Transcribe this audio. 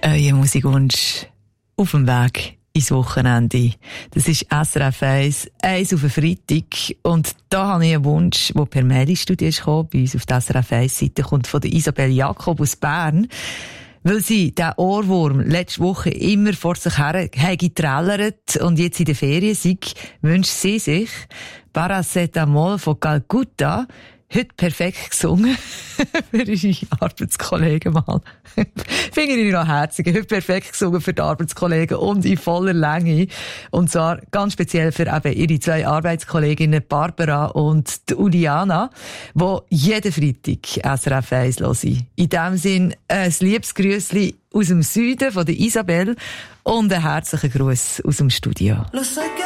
euer Musikwunsch auf dem Weg ins Wochenende. Das ist SRF 1 auf den Freitag. Und da habe ich einen Wunsch, der per Mail ins Studio ist gekommen, bei uns auf der SRF 1-Seite, kommt von der Isabel Jakob aus Bern. Weil sie den Ohrwurm letzte Woche immer vor sich her getrellert und jetzt in der Ferien sei, wünscht sie sich Paracetamol von Calcutta, heute perfekt gesungen für ihre Arbeitskollegen mal. Finde ich noch herzig. Heute perfekt gesungen für die Arbeitskollegen und in voller Länge. Und zwar ganz speziell für eben ihre zwei Arbeitskolleginnen Barbara und die Uliana, die jeden Freitag SRF 1 hören. In dem Sinn ein liebes Grüssli aus dem Süden von der Isabel und einen herzlichen Gruß aus dem Studio.